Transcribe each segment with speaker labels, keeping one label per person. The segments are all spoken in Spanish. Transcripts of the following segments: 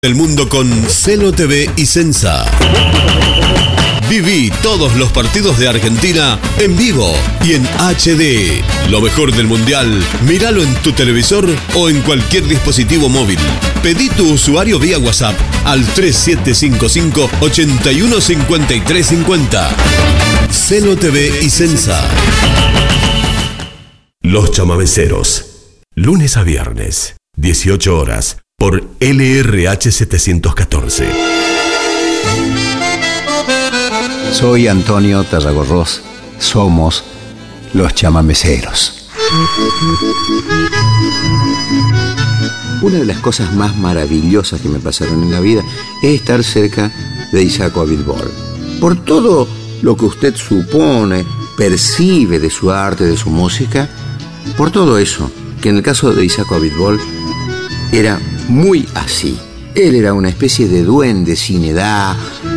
Speaker 1: del mundo con Cielo TV y Sensa. Viví todos los partidos de Argentina en vivo y en HD. Lo mejor del mundial, míralo en tu televisor o en cualquier dispositivo móvil. Pedí tu usuario vía WhatsApp al 3755 815350. Cielo TV y Sensa. Los Chamameceros. Lunes a viernes, 18 horas, por LRH 714.
Speaker 2: Soy Antonio Tarragorros. Somos los Chamameceros. Una de las cosas más maravillosas que me pasaron en la vida es estar cerca de Isaac Abitbol. Por todo lo que usted supone, percibe de su arte, de su música, por todo eso, que en el caso de Isaac Abitbol era muy así. Él era una especie de duende sin edad,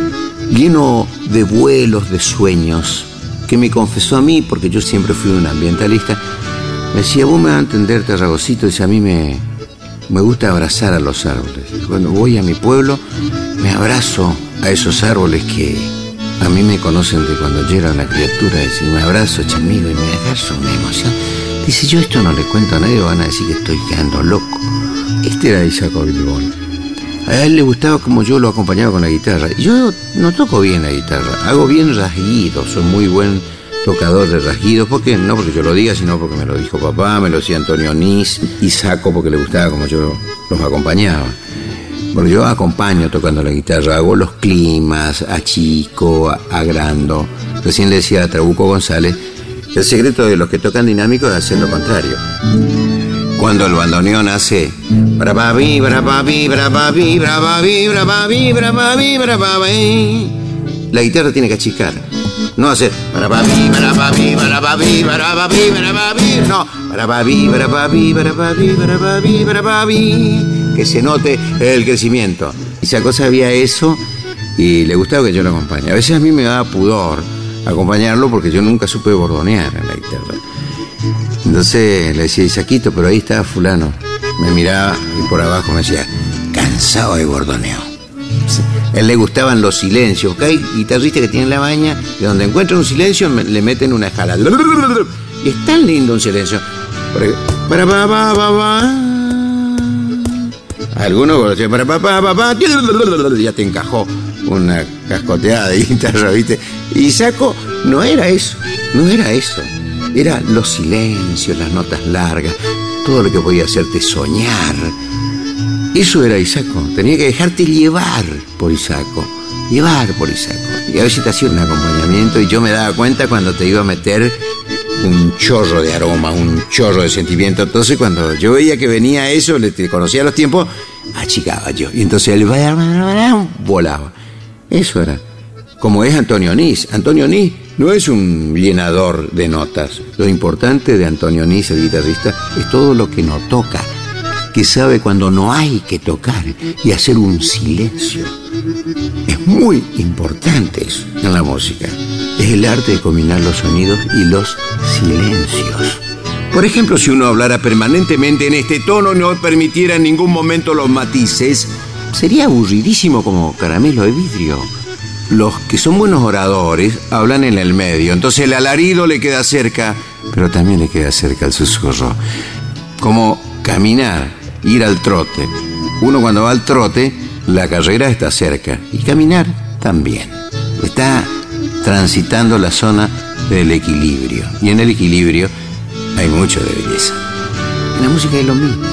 Speaker 2: lleno de vuelos, de sueños, que me confesó a mí, porque yo siempre fui un ambientalista. Me decía: vos me vas a entender, Tarragocito, dice, a mí me gusta abrazar a los árboles. Cuando voy a mi pueblo, me abrazo a esos árboles que a mí me conocen de cuando yo era una criatura. Dice, me abrazo, chamigo, y me agarro una emoción. Dice, yo esto no le cuento a nadie, van a decir que estoy quedando loco. Este era Isaac Abitbol. A él le gustaba como yo lo acompañaba con la guitarra. Yo no toco bien la guitarra, hago bien rasguidos, soy muy buen tocador de rasguidos, porque no porque yo lo diga, sino porque me lo dijo papá, me lo decía Antonio Nis, y Saco porque le gustaba como yo los acompañaba. Porque yo acompaño tocando la guitarra, hago los climas, achico, agrando. Recién le decía a Trabuco González, el secreto de los que tocan dinámico es hacer lo contrario. Cuando el bandoneón hace brababi, brababi, brababi, brababi, brababi, brababi, brababi, la guitarra tiene que achicar, no hacer brababi, brababi, brababi, brababi, brababi, no, brababi, brababi, brababi, brababi, brababi, que se note el crecimiento. Isaac sabía eso y le gustaba que yo lo acompañe. A veces a mí me daba pudor acompañarlo porque yo nunca supe bordonear en la guitarra. Entonces le decía, Isaquito, pero ahí estaba fulano. Me miraba y por abajo me decía, cansado de bordoneo. A él le gustaban los silencios, porque hay guitarristas que tienen la maña y donde encuentran un silencio le meten una escala. Y es tan lindo un silencio. Algunos ya te encajó una cascoteada de guitarra, ¿viste? Y Saco no era eso. Era los silencios, las notas largas, todo lo que podía hacerte soñar. Eso era Isaco. Tenía que dejarte llevar por Isaco. Y a veces te hacía un acompañamiento y yo me daba cuenta cuando te iba a meter un chorro de aroma, un chorro de sentimiento. Entonces cuando yo veía que venía eso, te conocía los tiempos, achicaba yo. Y entonces él volaba. Eso era. Como es Antonio Nis. Antonio Nis no es un llenador de notas. Lo importante de Antonio Nis, el guitarrista, es todo lo que no toca, que sabe cuando no hay que tocar y hacer un silencio. Es muy importante eso en la música. Es el arte de combinar los sonidos y los silencios. Por ejemplo, si uno hablara permanentemente en este tono y no permitiera en ningún momento los matices, sería aburridísimo como caramelo de vidrio. Los que son buenos oradores hablan en el medio, entonces el alarido le queda cerca, pero también le queda cerca el susurro. Como caminar, ir al trote. Uno cuando va al trote, la carrera está cerca, y caminar también. Está transitando la zona del equilibrio, y en el equilibrio hay mucho de belleza. En la música es lo mismo.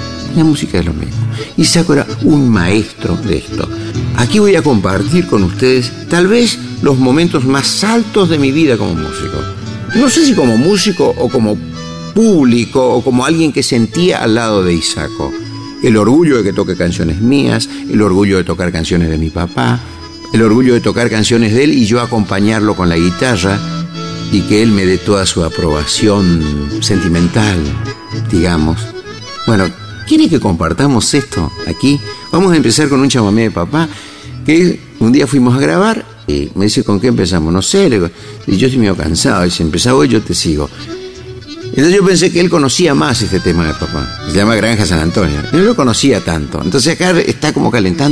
Speaker 2: Y Saco era un maestro de esto. Aquí voy a compartir con ustedes tal vez los momentos más altos de mi vida como músico. No sé si como músico o como público o como alguien que sentía al lado de Isaco. El orgullo de que toque canciones mías, el orgullo de tocar canciones de mi papá, el orgullo de tocar canciones de él y yo acompañarlo con la guitarra y que él me dé toda su aprobación sentimental, digamos. Bueno, ¿quiere que compartamos esto aquí? Vamos a empezar con un chamamé de papá, que un día fuimos a grabar y me dice, ¿con qué empezamos? No sé, le digo, y yo estoy medio cansado, dice, empezá vos y yo te sigo. Entonces yo pensé que él conocía más este tema de papá. Se llama Granja San Antonio. Yo no lo conocía tanto. Entonces acá está como calentando